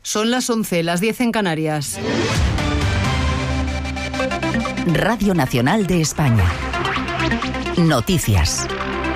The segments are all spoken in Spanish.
Son las 11, las 10 en Canarias. Radio Nacional de España. Noticias.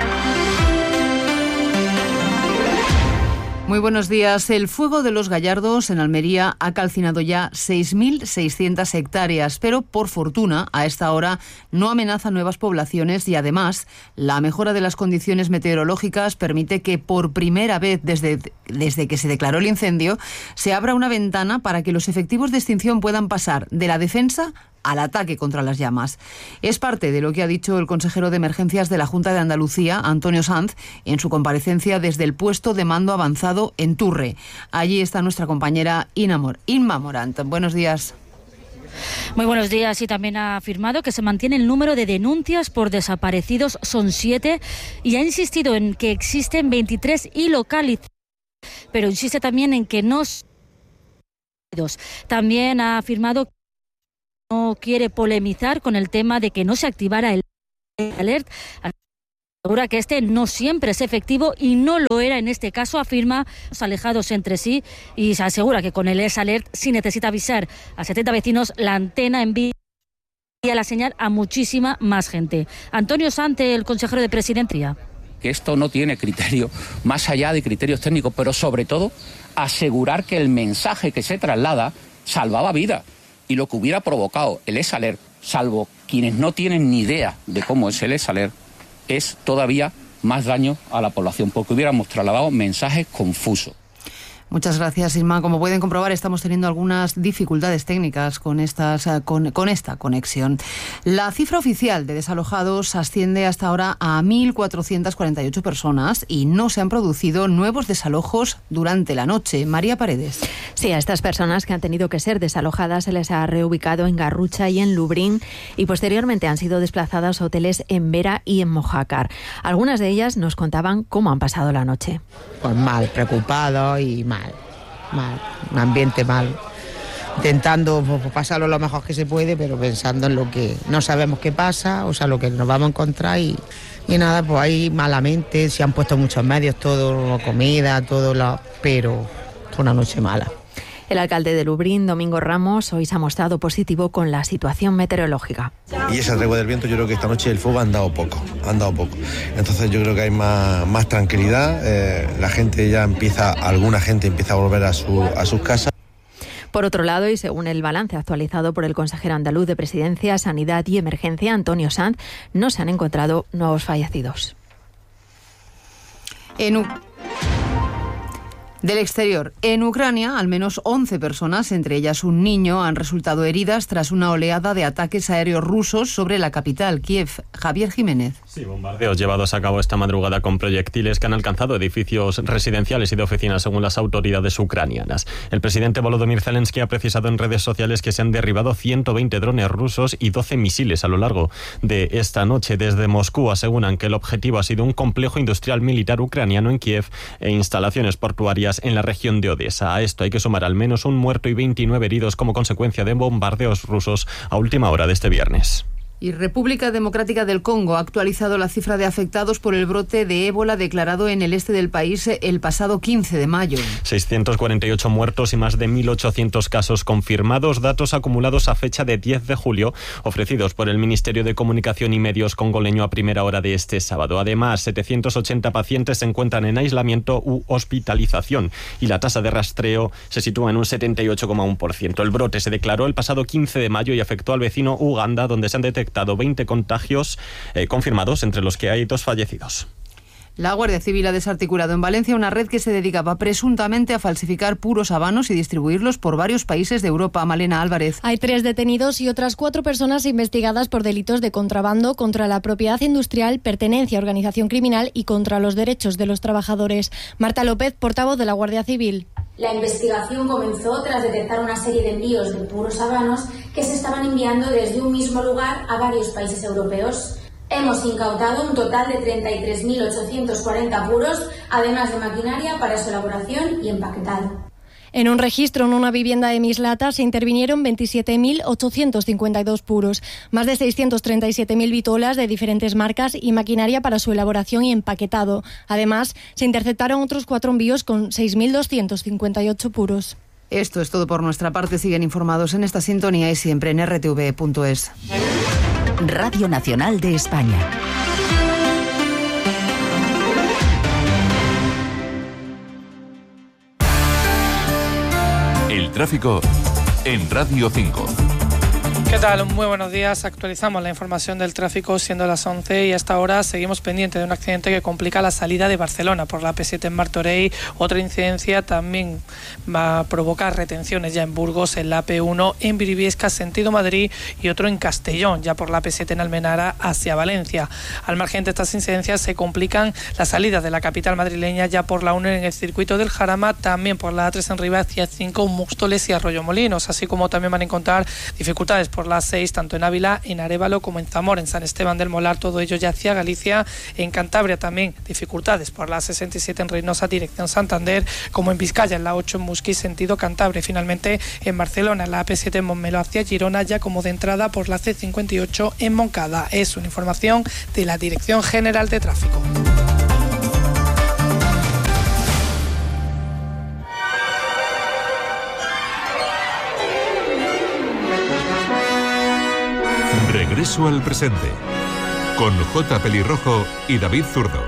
Muy buenos días. El fuego de los Gallardos en Almería ha calcinado ya 6.600 hectáreas, pero por fortuna a esta hora no amenaza nuevas poblaciones y además la mejora de las condiciones meteorológicas permite que por primera vez desde que se declaró el incendio se abra una ventana para que los efectivos de extinción puedan pasar de la defensa al ataque contra las llamas. Es parte de lo que ha dicho el consejero de Emergencias de la Junta de Andalucía, Antonio Sanz, en su comparecencia desde el puesto de mando avanzado en Turre. Allí está nuestra compañera Inma Morant. Buenos días. Muy buenos días. Y también ha afirmado que se mantiene el número de denuncias por desaparecidos, son 7, y ha insistido en que existen 23 ilocalizados, pero insiste también en que no. También ha afirmado que no quiere polemizar con el tema de que no se activara el alert. Asegura que este no siempre es efectivo y no lo era en este caso, afirma, alejados entre sí, y se asegura que con el alert, si necesita avisar a 70 vecinos, la antena envía la señal a muchísima más gente. Antonio Sante, el consejero de Presidencia. Que esto no tiene criterio, más allá de criterios técnicos, pero sobre todo asegurar que el mensaje que se traslada salvaba vida. Y lo que hubiera provocado el ESALER, salvo quienes no tienen ni idea de cómo es el ESALER, es todavía más daño a la población, porque hubiéramos trasladado mensajes confusos. Muchas gracias, Irma. Como pueden comprobar, estamos teniendo algunas dificultades técnicas con esta conexión. La cifra oficial de desalojados asciende hasta ahora a 1.448 personas y no se han producido nuevos desalojos durante la noche. María Paredes. Sí, a estas personas que han tenido que ser desalojadas se les ha reubicado en Garrucha y en Lubrín y posteriormente han sido desplazadas a hoteles en Vera y en Mojácar. Algunas de ellas nos contaban cómo han pasado la noche. Pues mal, preocupado y mal, un ambiente mal, intentando pasarlo lo mejor que se puede, pero pensando en lo que no sabemos qué pasa, o sea, lo que nos vamos a encontrar y nada, pues ahí malamente, se han puesto muchos medios, todo, comida, pero fue una noche mala. El alcalde de Lubrín, Domingo Ramos, hoy se ha mostrado positivo con la situación meteorológica. Y esa tregua del viento, yo creo que esta noche el fuego ha andado poco. Entonces yo creo que hay más tranquilidad, alguna gente empieza a volver a sus casas. Por otro lado, y según el balance actualizado por el consejero andaluz de Presidencia, Sanidad y Emergencia, Antonio Sanz, no se han encontrado nuevos fallecidos. Del exterior. En Ucrania, al menos 11 personas, entre ellas un niño, han resultado heridas tras una oleada de ataques aéreos rusos sobre la capital, Kiev. Javier Jiménez. Sí, bombardeos llevados a cabo esta madrugada con proyectiles que han alcanzado edificios residenciales y de oficinas, según las autoridades ucranianas. El presidente Volodymyr Zelensky ha precisado en redes sociales que se han derribado 120 drones rusos y 12 misiles a lo largo de esta noche. Desde Moscú aseguran que el objetivo ha sido un complejo industrial militar ucraniano en Kiev e instalaciones portuarias en la región de Odesa. A esto hay que sumar al menos un muerto y 29 heridos como consecuencia de bombardeos rusos a última hora de este viernes. Y República Democrática del Congo ha actualizado la cifra de afectados por el brote de ébola declarado en el este del país el pasado 15 de mayo. 648 muertos y más de 1.800 casos confirmados, datos acumulados a fecha de 10 de julio, ofrecidos por el Ministerio de Comunicación y Medios congoleño a primera hora de este sábado. Además, 780 pacientes se encuentran en aislamiento u hospitalización y la tasa de rastreo se sitúa en un 78,1%. El brote se declaró el pasado 15 de mayo y afectó al vecino Uganda, donde se han detectado 20 contagios confirmados, entre los que hay 2 fallecidos. La Guardia Civil ha desarticulado en Valencia una red que se dedicaba presuntamente a falsificar puros habanos y distribuirlos por varios países de Europa. Malena Álvarez. Hay 3 detenidos y otras 4 personas investigadas por delitos de contrabando contra la propiedad industrial, pertenencia a organización criminal y contra los derechos de los trabajadores. Marta López, portavoz de la Guardia Civil. La investigación comenzó tras detectar una serie de envíos de puros habanos que se estaban enviando desde un mismo lugar a varios países europeos. Hemos incautado un total de 33.840 puros, además de maquinaria para su elaboración y empaquetado. En un registro en una vivienda de Mislata se intervinieron 27.852 puros, más de 637.000 vitolas de diferentes marcas y maquinaria para su elaboración y empaquetado. Además, se interceptaron otros 4 envíos con 6.258 puros. Esto es todo por nuestra parte. Siguen informados en esta sintonía y siempre en rtv.es. Radio Nacional de España. El tráfico en Radio 5. ¿Qué tal? Muy buenos días. Actualizamos la información del tráfico siendo las 11 y hasta ahora seguimos pendientes de un accidente que complica la salida de Barcelona por la P7 en Martorell. Otra incidencia también va a provocar retenciones ya en Burgos, en la P1 en Briviesca sentido Madrid y otro en Castellón, ya por la P7 en Almenara hacia Valencia. Al margen de estas incidencias se complican las salidas de la capital madrileña ya por la 1 en el circuito del Jarama, también por la A3 en Rivas hacia 5 Móstoles y Arroyomolinos, así como también van a encontrar dificultades por la 6, tanto en Ávila, en Arévalo como en Zamora, en San Esteban del Molar, todo ello ya hacia Galicia. En Cantabria también dificultades por la 67 en Reynosa, dirección Santander, como en Vizcaya, en la 8 en Musquí, sentido Cantabria. Finalmente en Barcelona, en la AP7 en Montmeló hacia Girona, ya como de entrada por la C58 en Moncada. Es una información de la Dirección General de Tráfico. Regreso al presente, con J. Pelirrojo y David Zurdo.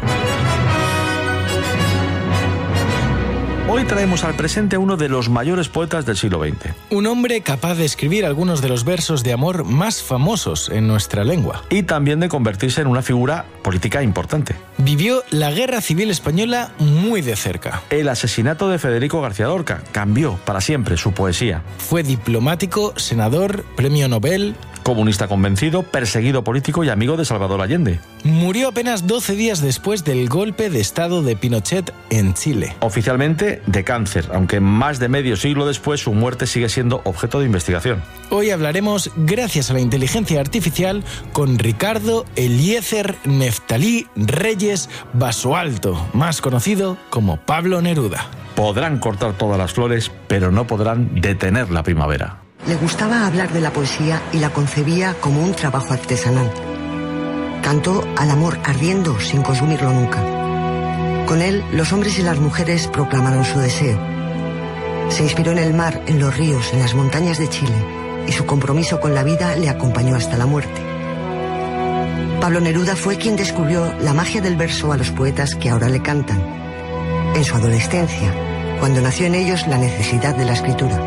Hoy traemos al presente a uno de los mayores poetas del siglo XX. Un hombre capaz de escribir algunos de los versos de amor más famosos en nuestra lengua. Y también de convertirse en una figura política importante. Vivió la Guerra Civil Española muy de cerca. El asesinato de Federico García Lorca cambió para siempre su poesía. Fue diplomático, senador, premio Nobel... Comunista convencido, perseguido político y amigo de Salvador Allende. Murió apenas 12 días después del golpe de estado de Pinochet en Chile. Oficialmente de cáncer, aunque más de medio siglo después su muerte sigue siendo objeto de investigación. Hoy hablaremos, gracias a la inteligencia artificial, con Ricardo Eliezer Neftalí Reyes Basualto, más conocido como Pablo Neruda. Podrán cortar todas las flores, pero no podrán detener la primavera. Le gustaba hablar de la poesía y la concebía como un trabajo artesanal. Cantó al amor ardiendo sin consumirlo nunca. Con él, los hombres y las mujeres proclamaron su deseo. Se inspiró en el mar, en los ríos, en las montañas de Chile, y su compromiso con la vida le acompañó hasta la muerte. Pablo Neruda fue quien descubrió la magia del verso a los poetas que ahora le cantan. En su adolescencia, cuando nació en ellos la necesidad de la escritura.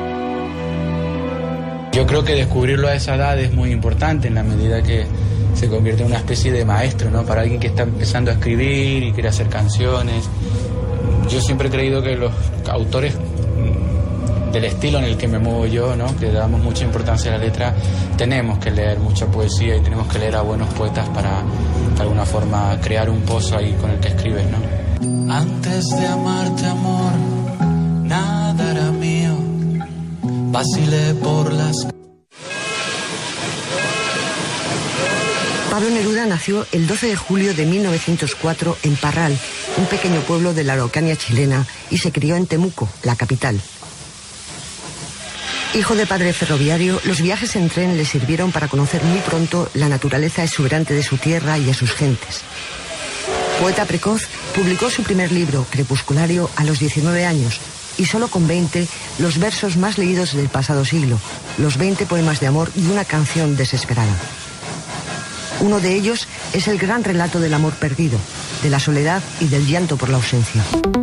Yo creo que descubrirlo a esa edad es muy importante en la medida que se convierte en una especie de maestro, ¿no? Para alguien que está empezando a escribir y quiere hacer canciones. Yo siempre he creído que los autores del estilo en el que me muevo yo, ¿no? Que damos mucha importancia a la letra, tenemos que leer mucha poesía y tenemos que leer a buenos poetas para, de alguna forma, crear un pozo ahí con el que escribes, ¿no? Antes de amarte, amor, nada era mío. Vacilé por las... Pablo Neruda nació el 12 de julio de 1904 en Parral, un pequeño pueblo de la Araucanía chilena, y se crió en Temuco, la capital. Hijo de padre ferroviario, los viajes en tren le sirvieron para conocer muy pronto la naturaleza exuberante de su tierra y a sus gentes. Poeta precoz, publicó su primer libro, Crepusculario, a los 19 años, y solo con 20, los versos más leídos del pasado siglo, los 20 poemas de amor y una canción desesperada. Uno de ellos es el gran relato del amor perdido, de la soledad y del llanto por la ausencia.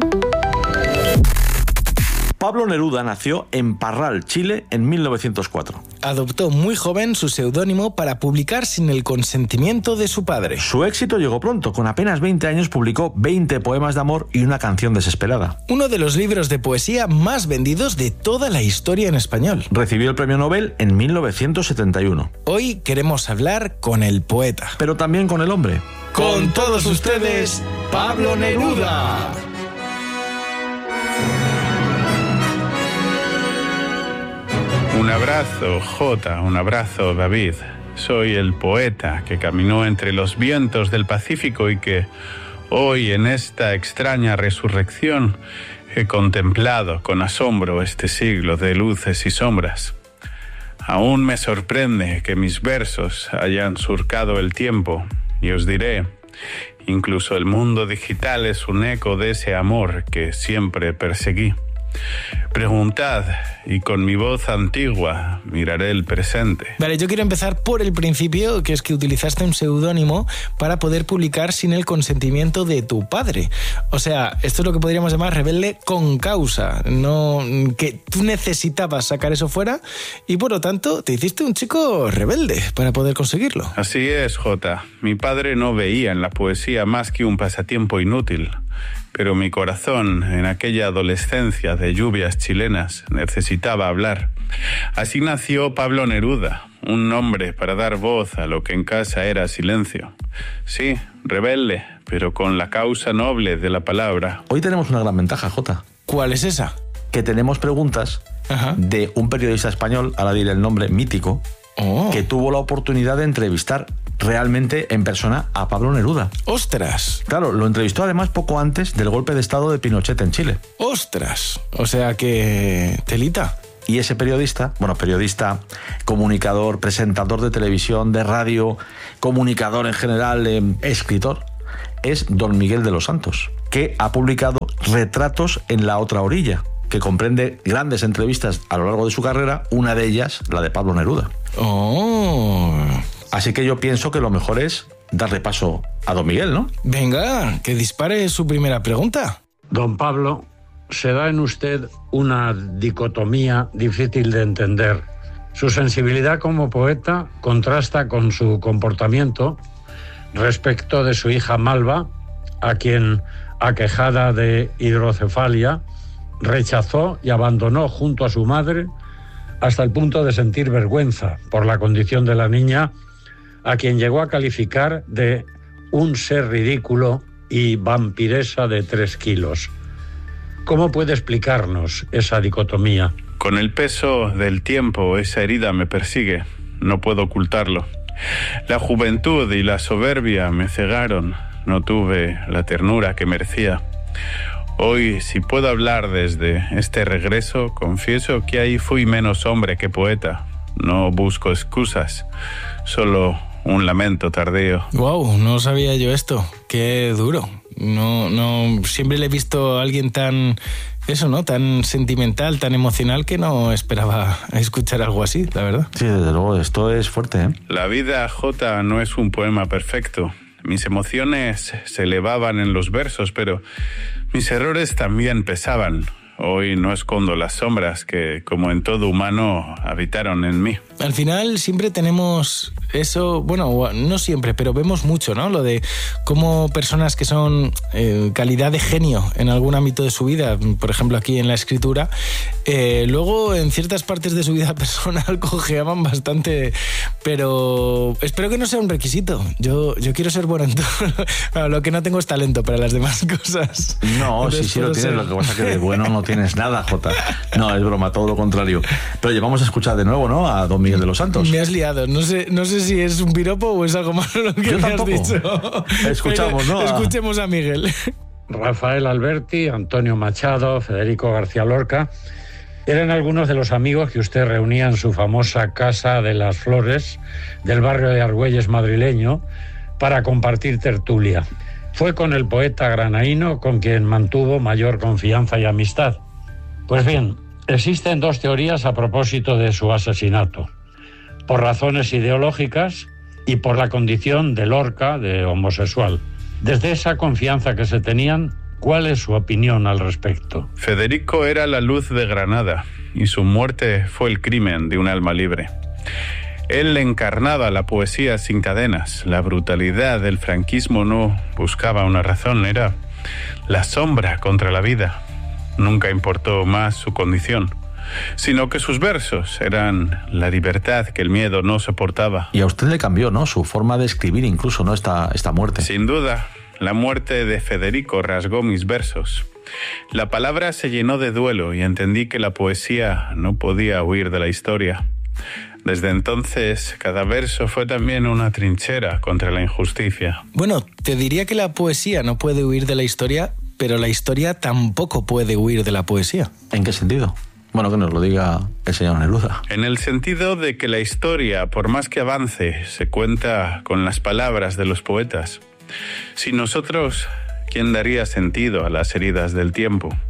Pablo Neruda nació en Parral, Chile, en 1904. Adoptó muy joven su seudónimo para publicar sin el consentimiento de su padre. Su éxito llegó pronto. Con apenas 20 años publicó 20 poemas de amor y una canción desesperada. Uno de los libros de poesía más vendidos de toda la historia en español. Recibió el premio Nobel en 1971. Hoy queremos hablar con el poeta. Pero también con el hombre. Con todos ustedes, Pablo Neruda. Un abrazo, Jota, un abrazo, David. Soy el poeta que caminó entre los vientos del Pacífico y que hoy, en esta extraña resurrección, he contemplado con asombro este siglo de luces y sombras. Aún me sorprende que mis versos hayan surcado el tiempo, y os diré, incluso el mundo digital es un eco de ese amor que siempre perseguí. Preguntad, y con mi voz antigua miraré el presente. Vale, yo quiero empezar por el principio, que es que utilizaste un seudónimo para poder publicar sin el consentimiento de tu padre. O sea, esto es lo que podríamos llamar rebelde con causa. No, que tú necesitabas sacar eso fuera y por lo tanto te hiciste un chico rebelde para poder conseguirlo. Así es, Jota. Mi padre no veía en la poesía más que un pasatiempo inútil. Pero mi corazón, en aquella adolescencia de lluvias chilenas, necesitaba hablar. Así nació Pablo Neruda, un nombre para dar voz a lo que en casa era silencio. Sí, rebelde, pero con la causa noble de la palabra. Hoy tenemos una gran ventaja, Jota. ¿Cuál es esa? Que tenemos preguntas de un periodista español, ahora diré el nombre, mítico, que tuvo la oportunidad de entrevistar realmente en persona a Pablo Neruda. ¡Ostras! Claro, lo entrevistó además poco antes del golpe de estado de Pinochet en Chile. ¡Ostras! O sea que... telita. Y ese periodista, comunicador, presentador de televisión, de radio, comunicador en general, escritor, es don Miguel de los Santos, que ha publicado Retratos en la otra orilla, que comprende grandes entrevistas a lo largo de su carrera, una de ellas la de Pablo Neruda. ¡Oh! Así que yo pienso que lo mejor es darle paso a don Miguel, ¿no? Venga, que dispare su primera pregunta. Don Pablo, se da en usted una dicotomía difícil de entender. Su sensibilidad como poeta contrasta con su comportamiento respecto de su hija Malva, a quien, aquejada de hidrocefalia, rechazó y abandonó junto a su madre hasta el punto de sentir vergüenza por la condición de la niña, a quien llegó a calificar de un ser ridículo y vampiresa de 3 kilos. ¿Cómo puede explicarnos esa dicotomía? Con el peso del tiempo, esa herida me persigue. No puedo ocultarlo. La juventud y la soberbia me cegaron. No tuve la ternura que merecía. Hoy, si puedo hablar desde este regreso, confieso que ahí fui menos hombre que poeta. No busco excusas, solo un lamento tardío. Wow, no sabía yo esto. Qué duro. No, siempre le he visto a alguien tan tan sentimental, tan emocional, que no esperaba escuchar algo así, la verdad. Sí, desde luego, esto es fuerte, ¿eh? La vida, Jota, no es un poema perfecto. Mis emociones se elevaban en los versos, pero mis errores también pesaban. Hoy no escondo las sombras que, como en todo humano, habitaron en mí. Al final siempre tenemos eso, bueno, no siempre, pero vemos mucho, ¿no? Lo de cómo personas que son calidad de genio en algún ámbito de su vida, por ejemplo aquí en la escritura, luego en ciertas partes de su vida personal cojeaban bastante, pero espero que no sea un requisito. Yo quiero ser bueno en todo. Lo que no tengo es talento para las demás cosas. No, sí lo tienes, lo que pasa es que de bueno no tienes nada, Jota. No, es broma, todo lo contrario. Pero oye, vamos a escuchar de nuevo, ¿no? A don Miguel de los Santos. Me has liado, no sé si es un piropo o es algo malo lo que yo me tampoco. has dicho. Escuchamos, ¿no? Escuchemos a Miguel. Rafael Alberti, Antonio Machado, Federico García Lorca eran algunos de los amigos que usted reunía en su famosa Casa de las Flores del barrio de Argüelles madrileño para compartir tertulia. Fue con el poeta granaíno con quien mantuvo mayor confianza y amistad. Pues bien, existen 2 teorías a propósito de su asesinato. Por razones ideológicas y por la condición de Lorca de homosexual. Desde esa confianza que se tenían, ¿cuál es su opinión al respecto? Federico era la luz de Granada y su muerte fue el crimen de un alma libre. Él encarnaba la poesía sin cadenas. La brutalidad del franquismo no buscaba una razón, era la sombra contra la vida. Nunca importó más su condición, sino que sus versos eran la libertad que el miedo no soportaba. Y a usted le cambió, ¿no? Su forma de escribir incluso, ¿no? Esta muerte. Sin duda, la muerte de Federico rasgó mis versos. La palabra se llenó de duelo y entendí que la poesía no podía huir de la historia. Desde entonces, cada verso fue también una trinchera contra la injusticia. Bueno, te diría que la poesía no puede huir de la historia, pero la historia tampoco puede huir de la poesía. ¿En qué sentido? Bueno, que nos lo diga el señor Neruda. En el sentido de que la historia, por más que avance, se cuenta con las palabras de los poetas. Sin nosotros, ¿quién daría sentido a las heridas del tiempo?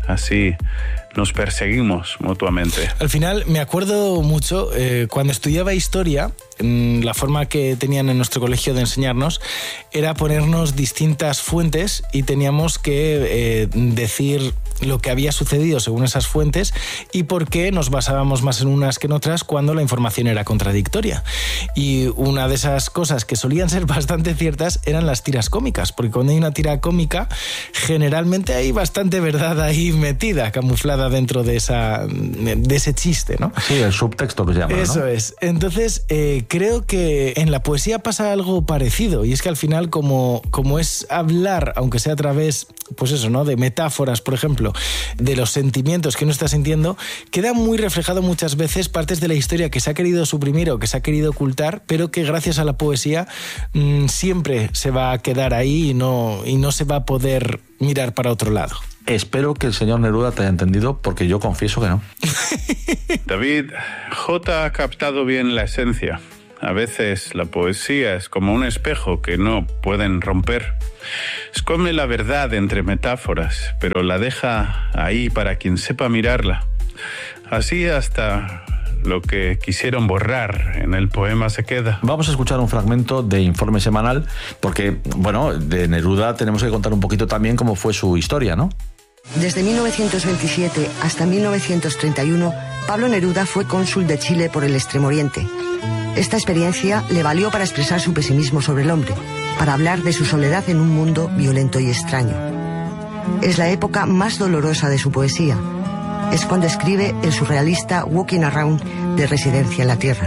Así nos perseguimos mutuamente. Al final me acuerdo mucho cuando estudiaba historia, la forma que tenían en nuestro colegio de enseñarnos era ponernos distintas fuentes y teníamos que decir lo que había sucedido según esas fuentes y por qué nos basábamos más en unas que en otras cuando la información era contradictoria. Y una de esas cosas que solían ser bastante ciertas eran las tiras cómicas, porque cuando hay una tira cómica generalmente hay bastante verdad ahí metida, camuflada dentro de ese chiste, ¿no? Sí, el subtexto que se llama, ¿no? Eso es. Entonces, creo que en la poesía pasa algo parecido, y es que al final como es hablar, aunque sea a través, pues eso, ¿no?, de metáforas, por ejemplo, de los sentimientos que uno está sintiendo, queda muy reflejado muchas veces partes de la historia que se ha querido suprimir o que se ha querido ocultar, pero que gracias a la poesía siempre se va a quedar ahí y no se va a poder mirar para otro lado. Espero que el señor Neruda te haya entendido, porque yo confieso que no. David, J ha captado bien la esencia. A veces la poesía es como un espejo que no pueden romper. Esconde la verdad entre metáforas, pero la deja ahí para quien sepa mirarla. Así hasta lo que quisieron borrar en el poema se queda. Vamos a escuchar un fragmento de Informe Semanal, porque, bueno, de Neruda tenemos que contar un poquito también cómo fue su historia, ¿no? Desde 1927 hasta 1931, Pablo Neruda fue cónsul de Chile por el Extremo Oriente. Esta experiencia le valió para expresar su pesimismo sobre el hombre, para hablar de su soledad en un mundo violento y extraño. Es la época más dolorosa de su poesía. Es cuando escribe el surrealista Walking Around de Residencia en la Tierra.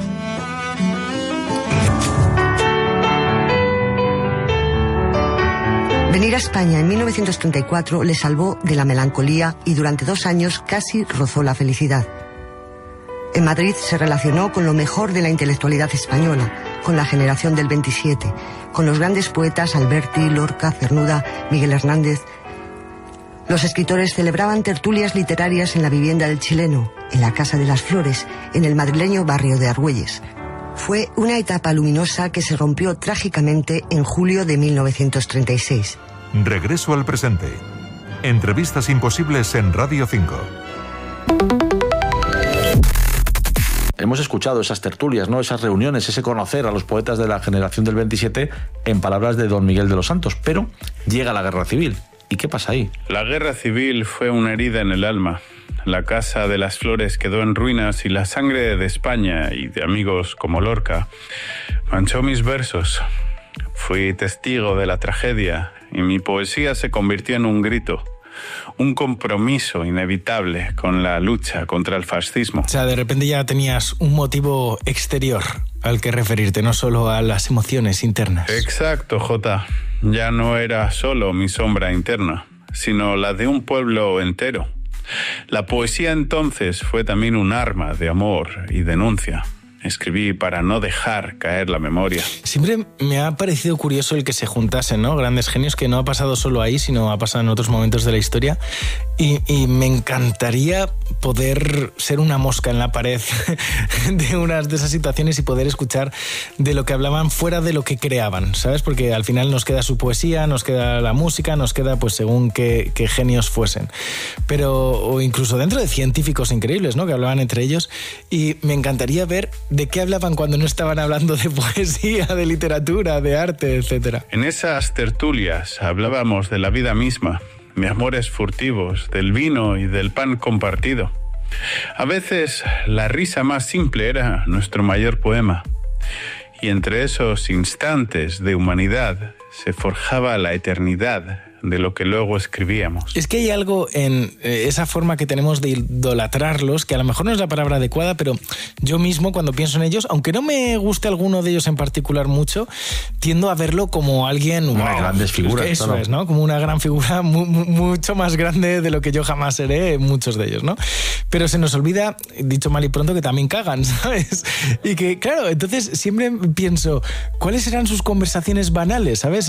Venir a España en 1934 le salvó de la melancolía y durante 2 años casi rozó la felicidad. En Madrid se relacionó con lo mejor de la intelectualidad española, con la generación del 27, con los grandes poetas Alberti, Lorca, Cernuda, Miguel Hernández. Los escritores celebraban tertulias literarias en la vivienda del chileno, en la Casa de las Flores, en el madrileño barrio de Argüelles. Fue una etapa luminosa que se rompió trágicamente en julio de 1936. Regreso al presente. Entrevistas imposibles en Radio 5. Hemos escuchado esas tertulias, ¿no?, esas reuniones, ese conocer a los poetas de la generación del 27 en palabras de don Miguel de los Santos. Pero llega la Guerra Civil. ¿Y qué pasa ahí? La Guerra Civil fue una herida en el alma. La Casa de las Flores quedó en ruinas y la sangre de España y de amigos como Lorca manchó mis versos. Fui testigo de la tragedia y mi poesía se convirtió en un grito, un compromiso inevitable con la lucha contra el fascismo. O sea, de repente ya tenías un motivo exterior al que referirte, no solo a las emociones internas. Exacto, Jota. Ya no era solo mi sombra interna, sino la de un pueblo entero. La poesía entonces fue también un arma de amor y denuncia. Escribí para no dejar caer la memoria. Siempre me ha parecido curioso el que se juntasen, ¿no?, grandes genios, que no ha pasado solo ahí, sino ha pasado en otros momentos de la historia. Y me encantaría poder ser una mosca en la pared de unas de esas situaciones y poder escuchar de lo que hablaban fuera de lo que creaban, ¿sabes? Porque al final nos queda su poesía, nos queda la música, nos queda pues según qué genios fuesen. Pero, o incluso dentro de científicos increíbles, ¿no?, que hablaban entre ellos. Y me encantaría ver de qué hablaban cuando no estaban hablando de poesía, de literatura, de arte, etc. En esas tertulias hablábamos de la vida misma, de amores furtivos, del vino y del pan compartido. A veces la risa más simple era nuestro mayor poema. Y entre esos instantes de humanidad se forjaba la eternidad de lo que luego escribíamos. Es que hay algo en esa forma que tenemos de idolatrarlos, que a lo mejor no es la palabra adecuada, pero yo mismo cuando pienso en ellos, aunque no me guste alguno de ellos en particular mucho, tiendo a verlo como alguien... Unas grandes figuras. Eso claro. Es, ¿no? Como una gran figura mucho más grande de lo que yo jamás seré, muchos de ellos, ¿no? Pero se nos olvida, dicho mal y pronto, que también cagan, ¿sabes? Y que, claro, entonces siempre pienso, ¿cuáles serán sus conversaciones banales, ¿sabes?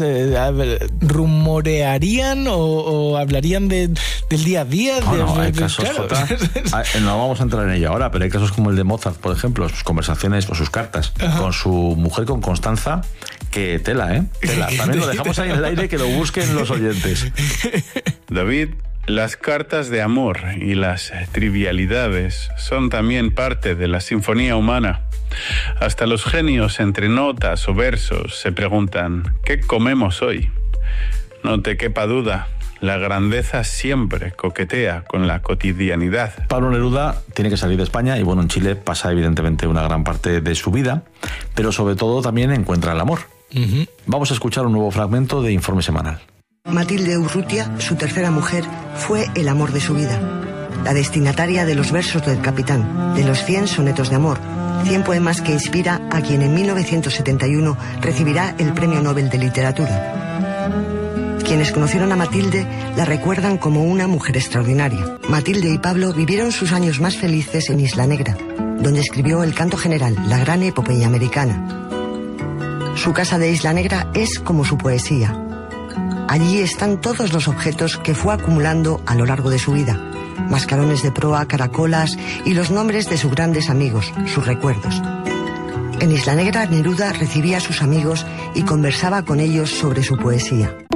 ¿Rumorearían o hablarían del día a día? Hay casos, claro. No vamos a entrar en ello ahora, pero hay casos como el de Mozart, por ejemplo, sus conversaciones o sus cartas con su mujer, con Constanza, que tela, ¿eh? Tela. También lo dejamos ahí en el aire, que lo busquen los oyentes. David, Las cartas de amor y las trivialidades son también parte de la sinfonía humana. Hasta los genios entre notas o versos se preguntan, ¿qué comemos hoy? No te quepa duda, la grandeza siempre coquetea con la cotidianidad. Pablo Neruda tiene que salir de España y bueno, en Chile pasa evidentemente una gran parte de su vida, pero sobre todo también encuentra el amor. Vamos a escuchar un nuevo fragmento de Informe Semanal. Matilde Urrutia, su tercera mujer, fue el amor de su vida. La destinataria de los versos del Capitán, de los 100 sonetos de amor, 100 poemas que inspira a quien en 1971 recibirá el Premio Nobel de Literatura. Quienes conocieron a Matilde la recuerdan como una mujer extraordinaria. Matilde y Pablo vivieron sus años más felices en Isla Negra, donde escribió el Canto General, la gran epopeya americana. Su casa de Isla Negra es como su poesía. Allí están todos los objetos que fue acumulando a lo largo de su vida. Mascarones de proa, caracolas y los nombres de sus grandes amigos, sus recuerdos. En Isla Negra, Neruda recibía a sus amigos y conversaba con ellos sobre su poesía.